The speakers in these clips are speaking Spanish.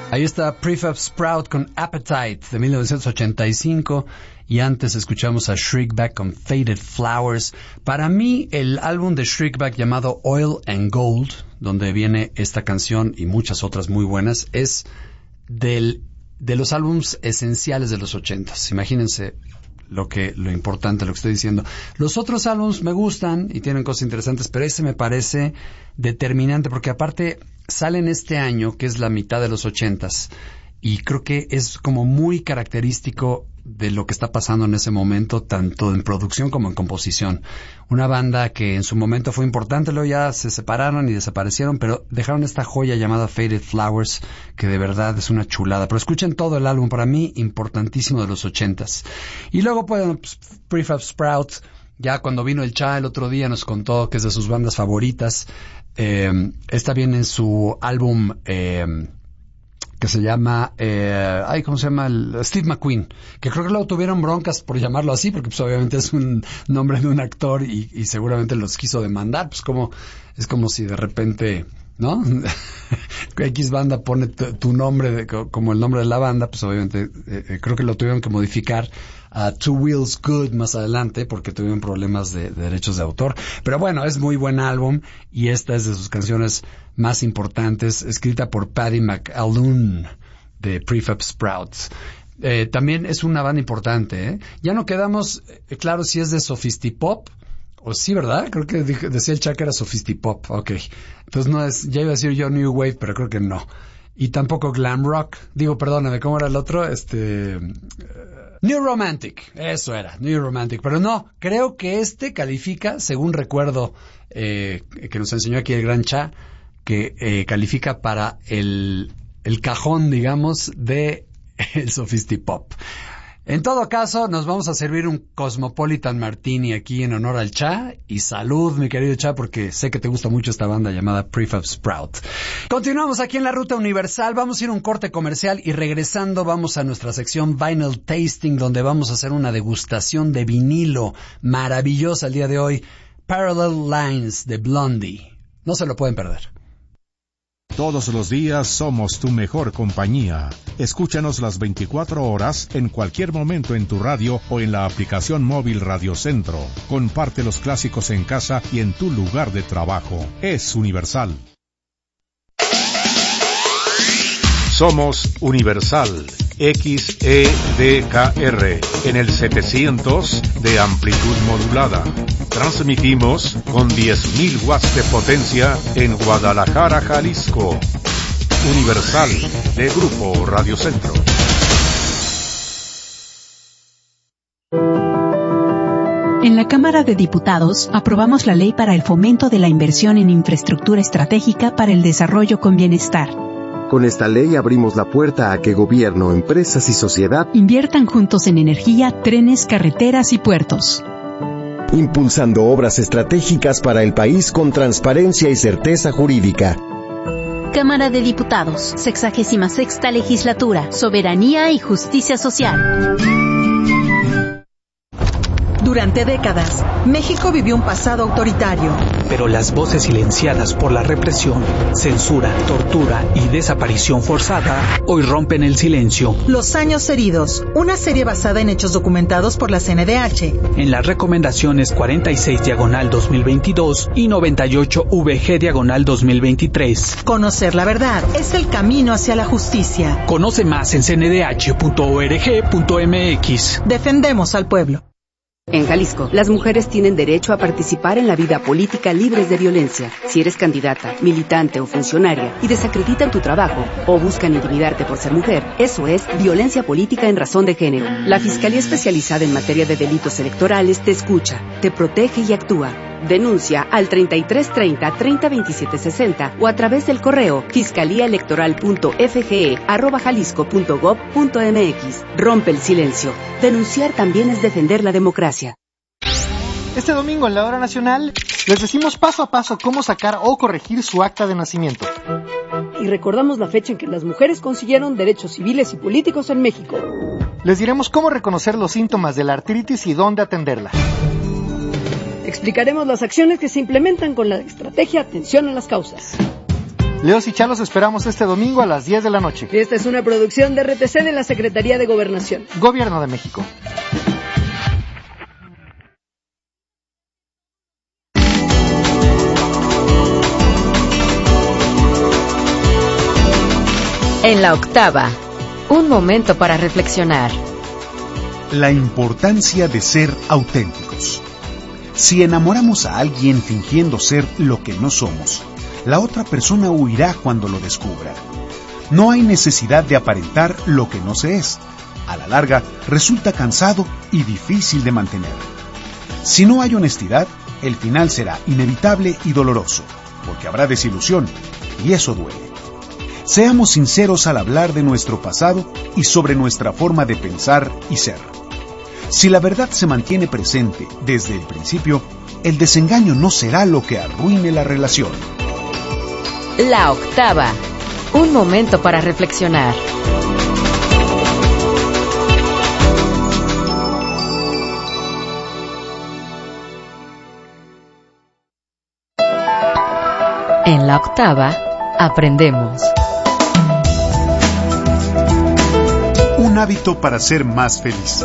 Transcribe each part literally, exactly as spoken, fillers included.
Ahí está Prefab Sprout con Appetite de mil novecientos ochenta y cinco y antes escuchamos a Shriekback con Faded Flowers. Para mí el álbum de Shriekback llamado Oil and Gold, donde viene esta canción y muchas otras muy buenas, es del, de los álbums esenciales de los ochentas. Imagínense lo que lo importante, lo que estoy diciendo. Los otros álbums me gustan y tienen cosas interesantes, pero ese me parece determinante porque aparte sale en este año, que es la mitad de los ochentas, y creo que es como muy característico de lo que está pasando en ese momento, tanto en producción como en composición. Una banda que en su momento fue importante, luego ya se separaron y desaparecieron, pero dejaron esta joya llamada Faded Flowers, que de verdad es una chulada. Pero escuchen todo el álbum, para mí, importantísimo de los ochentas. Y luego, pues, Prefab Sprout, ya cuando vino el Cha el otro día nos contó que es de sus bandas favoritas. Eh, esta viene en su álbum eh, que se llama eh, ay, ¿cómo se llama? El, Steve McQueen, que creo que luego tuvieron broncas por llamarlo así, porque pues obviamente es un nombre de un actor y, y seguramente los quiso demandar, pues como es como si de repente, ¿no? X banda pone tu, tu nombre de, como el nombre de la banda, pues obviamente eh, creo que lo tuvieron que modificar a Two Wheels Good más adelante porque tuvieron problemas de, de derechos de autor. Pero bueno, es muy buen álbum y esta es de sus canciones más importantes, escrita por Paddy McAloon de Prefab Sprouts. Eh, también es una banda importante, ¿eh? Ya no quedamos eh, claro si es de Sophistipop o sí, ¿verdad? Creo que dije, decía el Cha que era Sophistipop. Ok. Entonces no es, ya iba a decir yo New Wave, pero creo que no. Y tampoco Glam Rock. Digo, perdóname, ¿cómo era el otro? Este... Uh, New Romantic, eso era, New Romantic, pero no, creo que este califica, según recuerdo eh, que nos enseñó aquí el Gran Cha, que eh, califica para el, el cajón, digamos, de el Sophistipop. En todo caso, nos vamos a servir un Cosmopolitan Martini aquí en honor al Cha, y salud, mi querido Cha, porque sé que te gusta mucho esta banda llamada Prefab Sprout. Continuamos aquí en la Ruta Universal, vamos a ir a un corte comercial y regresando vamos a nuestra sección Vinyl Tasting, donde vamos a hacer una degustación de vinilo maravillosa el día de hoy, Parallel Lines de Blondie. No se lo pueden perder. Todos los días somos tu mejor compañía. Escúchanos las veinticuatro horas en cualquier momento en tu radio o en la aplicación móvil Radio Centro. Comparte los clásicos en casa y en tu lugar de trabajo. Es Universal. Somos Universal, X E D K R, en el setecientos de amplitud modulada. Transmitimos con diez mil watts de potencia en Guadalajara, Jalisco. Universal, de Grupo Radio Centro. En la Cámara de Diputados aprobamos la ley para el fomento de la inversión en infraestructura estratégica para el desarrollo con bienestar. Con esta ley abrimos la puerta a que gobierno, empresas y sociedad inviertan juntos en energía, trenes, carreteras y puertos. Impulsando obras estratégicas para el país con transparencia y certeza jurídica. Cámara de Diputados, sexagésima sexta legislatura, soberanía y justicia social. Durante décadas, México vivió un pasado autoritario. Pero las voces silenciadas por la represión, censura, tortura y desaparición forzada hoy rompen el silencio. Los años heridos, una serie basada en hechos documentados por la C N D H. En las recomendaciones cuarenta y seis diagonal dos mil veintidós y noventa y ocho V G diagonal dos mil veintitrés. Conocer la verdad es el camino hacia la justicia. Conoce más en c n d h punto org punto m x. Defendemos al pueblo. En Jalisco, las mujeres tienen derecho a participar en la vida política libres de violencia. Si eres candidata, militante o funcionaria y desacreditan tu trabajo o buscan intimidarte por ser mujer, eso es violencia política en razón de género. La Fiscalía Especializada en Materia de Delitos Electorales te escucha, te protege y actúa. Denuncia al treinta y tres treinta, treinta veintisiete sesenta o a través del correo fiscaliaelectoral.fge arroba jalisco punto gob punto m x. Rompe el silencio. Denunciar también es defender la democracia. Este domingo en la Hora Nacional les decimos paso a paso cómo sacar o corregir su acta de nacimiento. Y recordamos la fecha en que las mujeres consiguieron derechos civiles y políticos en México. Les diremos cómo reconocer los síntomas de la artritis y dónde atenderla. Explicaremos las acciones que se implementan con la estrategia Atención a las Causas. Leos y Chá los esperamos este domingo a las diez de la noche. Esta es una producción de R T C de la Secretaría de Gobernación. Gobierno de México. En la octava, un momento para reflexionar. La importancia de ser auténticos. Si enamoramos a alguien fingiendo ser lo que no somos, la otra persona huirá cuando lo descubra. No hay necesidad de aparentar lo que no se es. A la larga, resulta cansado y difícil de mantener. Si no hay honestidad, el final será inevitable y doloroso, porque habrá desilusión, y eso duele. Seamos sinceros al hablar de nuestro pasado y sobre nuestra forma de pensar y ser. Si la verdad se mantiene presente desde el principio, el desengaño no será lo que arruine la relación. La octava, un momento para reflexionar. En la octava, aprendemos. Un hábito para ser más feliz.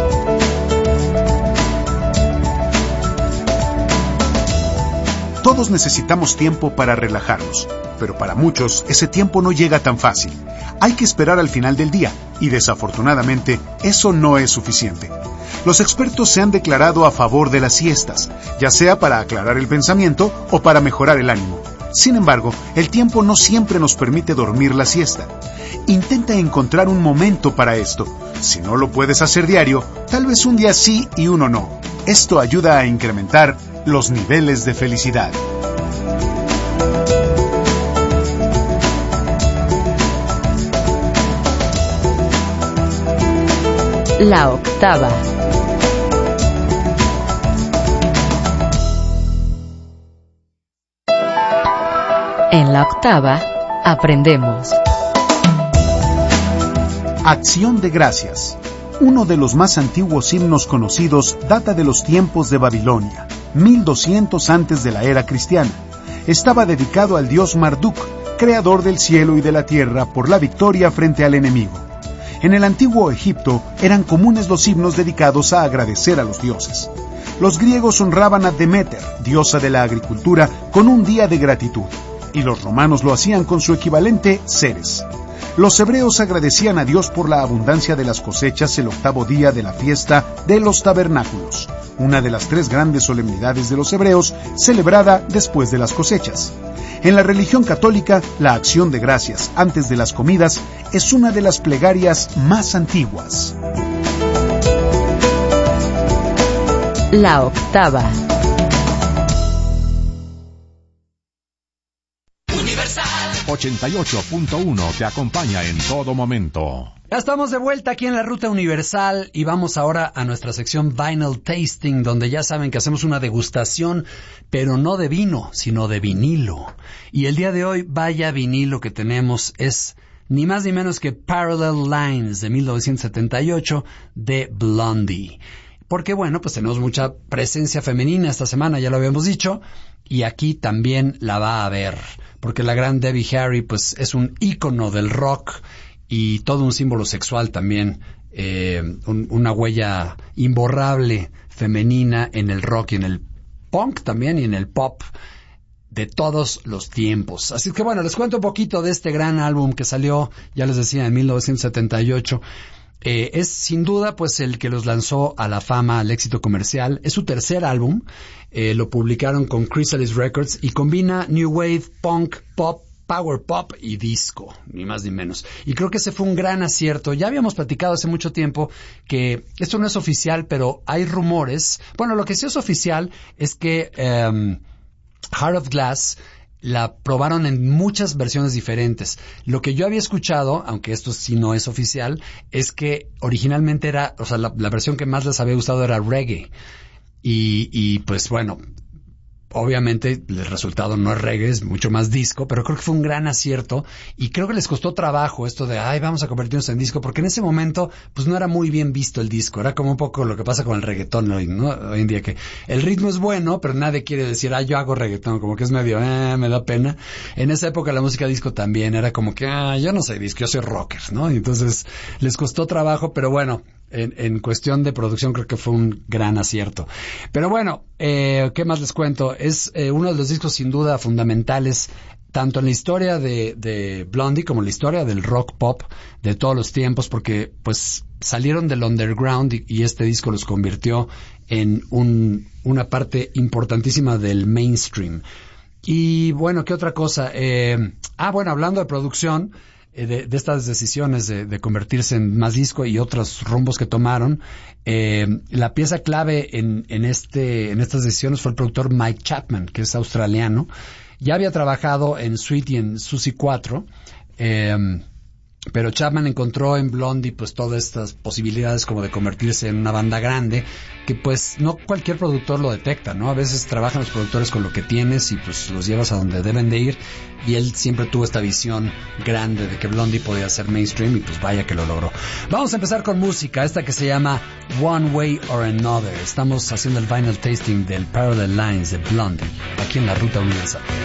Todos necesitamos tiempo para relajarnos, pero para muchos ese tiempo no llega tan fácil. Hay que esperar al final del día, y desafortunadamente eso no es suficiente. Los expertos se han declarado a favor de las siestas, ya sea para aclarar el pensamiento o para mejorar el ánimo. Sin embargo, el tiempo no siempre nos permite dormir la siesta. Intenta encontrar un momento para esto. Si no lo puedes hacer diario, tal vez un día sí y uno no. Esto ayuda a incrementar los niveles de felicidad. La octava. En la octava, aprendemos. Acción de Gracias. Uno de los más antiguos himnos conocidos data de los tiempos de Babilonia, mil doscientos antes de la era cristiana. Estaba dedicado al dios Marduk, creador del cielo y de la tierra, por la victoria frente al enemigo. En el antiguo Egipto eran comunes los himnos dedicados a agradecer a los dioses. Los griegos honraban a Deméter, diosa de la agricultura, con un día de gratitud, y los romanos lo hacían con su equivalente Ceres. Los hebreos agradecían a Dios por la abundancia de las cosechas el octavo día de la fiesta de los tabernáculos, una de las tres grandes solemnidades de los hebreos, celebrada después de las cosechas. En la religión católica, la acción de gracias antes de las comidas es una de las plegarias más antiguas. La octava. ochenta y ocho punto uno te acompaña en todo momento. Ya estamos de vuelta aquí en la Ruta Universal y vamos ahora a nuestra sección Vinyl Tasting, donde ya saben que hacemos una degustación, pero no de vino, sino de vinilo. Y el día de hoy, vaya vinilo que tenemos, es ni más ni menos que Parallel Lines de mil novecientos setenta y ocho de Blondie. Porque bueno, pues tenemos mucha presencia femenina esta semana, ya lo habíamos dicho, y aquí también la va a haber, porque la gran Debbie Harry pues es un ícono del rock y todo un símbolo sexual también, eh, un, una huella imborrable femenina en el rock y en el punk también y en el pop de todos los tiempos. Así que bueno, les cuento un poquito de este gran álbum que salió, ya les decía, en mil novecientos setenta y ocho. Eh, es sin duda pues el que los lanzó a la fama, al éxito comercial. Es su tercer álbum, eh, lo publicaron con Chrysalis Records y combina New Wave, Punk, Pop, Power Pop y Disco, ni más ni menos. Y creo que ese fue un gran acierto. Ya habíamos platicado hace mucho tiempo que esto no es oficial, pero hay rumores. Bueno, lo que sí es oficial es que um, Heart of Glass la probaron en muchas versiones diferentes. Lo que yo había escuchado, aunque esto sí no es oficial, es que originalmente era, o sea, la, la versión que más les había gustado era reggae. Y, y pues bueno, obviamente el resultado no es reggae, es mucho más disco, pero creo que fue un gran acierto y creo que les costó trabajo esto de, ay, vamos a convertirnos en disco, porque en ese momento pues no era muy bien visto el disco, era como un poco lo que pasa con el reggaetón hoy, ¿no? Hoy en día, que el ritmo es bueno, pero nadie quiere decir, ay, yo hago reggaetón, como que es medio, eh, me da pena. En esa época la música disco también era como que, ah, yo no soy disco, yo soy rocker, ¿no? Y entonces les costó trabajo, pero bueno, En, en cuestión de producción creo que fue un gran acierto. Pero bueno, eh, ¿qué más les cuento? Es eh, uno de los discos sin duda fundamentales tanto en la historia de, de Blondie como en la historia del rock pop de todos los tiempos, porque pues salieron del underground y, y este disco los convirtió en un, una parte importantísima del mainstream. Y bueno, ¿qué otra cosa? Eh, ah, bueno, hablando de producción, De, de estas decisiones de, de convertirse en más disco y otros rumbos que tomaron, eh, la pieza clave en, en este en estas decisiones fue el productor Mike Chapman, que es australiano. Ya había trabajado en Sweet y en Susie cuatro, eh, pero Chapman encontró en Blondie pues todas estas posibilidades como de convertirse en una banda grande, que pues no cualquier productor lo detecta, ¿no? A veces trabajan los productores con lo que tienes y pues los llevas a donde deben de ir, y él siempre tuvo esta visión grande de que Blondie podía ser mainstream y pues vaya que lo logró. Vamos a empezar con música, esta que se llama One Way or Another. Estamos haciendo el vinyl tasting del Parallel Lines de Blondie, aquí en la Ruta Universal.